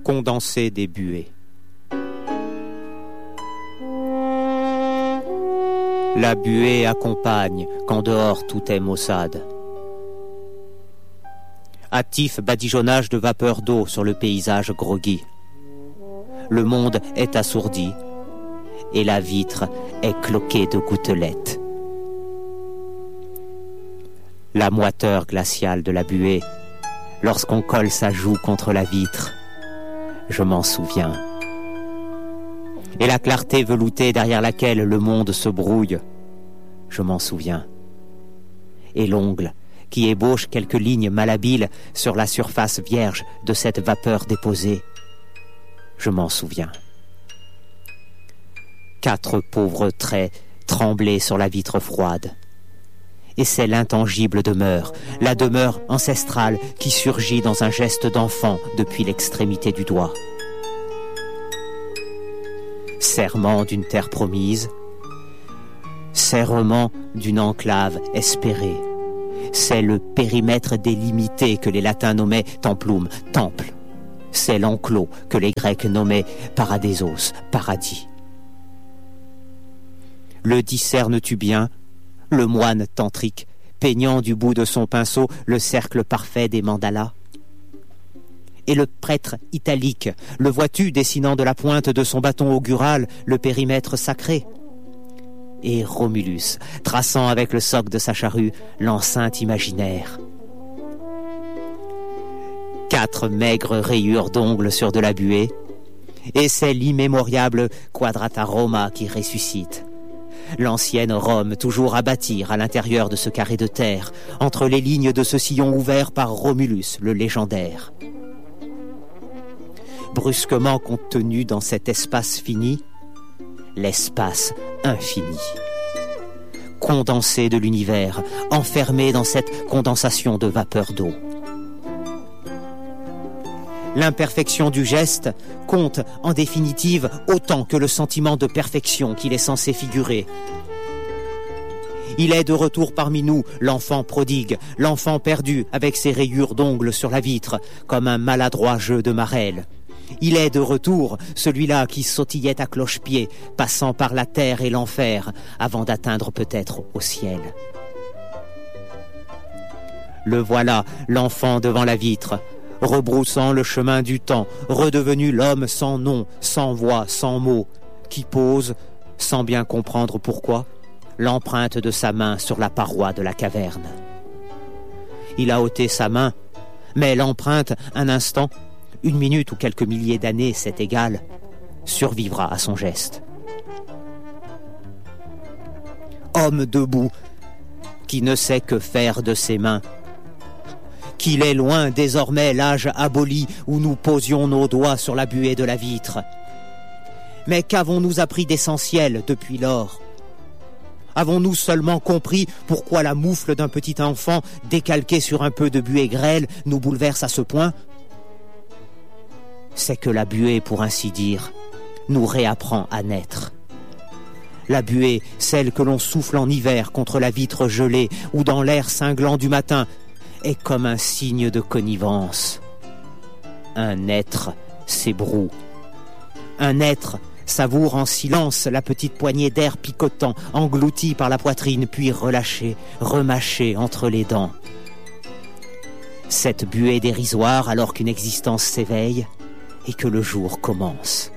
Condensé des buées. La buée accompagne quand dehors tout est maussade. Hâtif badigeonnage de vapeur d'eau sur le paysage groggy. Le monde est assourdi et la vitre est cloquée de gouttelettes. La moiteur glaciale de la buée, lorsqu'on colle sa joue contre la vitre, je m'en souviens. Et la clarté veloutée derrière laquelle le monde se brouille, je m'en souviens. Et l'ongle qui ébauche quelques lignes malhabiles sur la surface vierge de cette vapeur déposée, je m'en souviens. 4 pauvres traits tremblés sur la vitre froide. Et c'est l'intangible demeure, la demeure ancestrale qui surgit dans un geste d'enfant depuis l'extrémité du doigt. Serment d'une terre promise, serrement d'une enclave espérée. C'est le périmètre délimité que les latins nommaient templum, temple. C'est l'enclos que les grecs nommaient paradisos, paradis. Le discernes-tu bien, le moine tantrique, peignant du bout de son pinceau le cercle parfait des mandalas? Et le prêtre italique, le vois-tu dessinant de la pointe de son bâton augural le périmètre sacré? Et Romulus, traçant avec le soc de sa charrue l'enceinte imaginaire. 4 maigres rayures d'ongles sur de la buée, et c'est l'immémoriable Quadrata Roma qui ressuscite. L'ancienne Rome toujours à bâtir à l'intérieur de ce carré de terre, entre les lignes de ce sillon ouvert par Romulus, le légendaire. Brusquement contenu dans cet espace fini, l'espace infini. Condensé de l'univers, enfermé dans cette condensation de vapeur d'eau. L'imperfection du geste compte en définitive autant que le sentiment de perfection qu'il est censé figurer. Il est de retour parmi nous, l'enfant prodigue, l'enfant perdu avec ses rayures d'ongles sur la vitre, comme un maladroit jeu de marelle. Il est de retour, celui-là qui sautillait à cloche-pied, passant par la terre et l'enfer, avant d'atteindre peut-être au ciel. Le voilà, l'enfant devant la vitre, rebroussant le chemin du temps, redevenu l'homme sans nom, sans voix, sans mots, qui pose, sans bien comprendre pourquoi, l'empreinte de sa main sur la paroi de la caverne. Il a ôté sa main, mais l'empreinte, un instant, 1 minute ou quelques milliers d'années, c'est égal, survivra à son geste. Homme debout, qui ne sait que faire de ses mains, qu'il est loin désormais l'âge aboli où nous posions nos doigts sur la buée de la vitre. Mais qu'avons-nous appris d'essentiel depuis lors? Avons-nous seulement compris pourquoi la moufle d'un petit enfant décalqué sur un peu de buée grêle nous bouleverse à ce point? C'est que la buée, pour ainsi dire, nous réapprend à naître. La buée, celle que l'on souffle en hiver contre la vitre gelée ou dans l'air cinglant du matin, est comme un signe de connivence. Un être s'ébroue. Un être savoure en silence la petite poignée d'air picotant, englouti par la poitrine, puis relâché, remâché entre les dents. Cette buée dérisoire alors qu'une existence s'éveille et que le jour commence.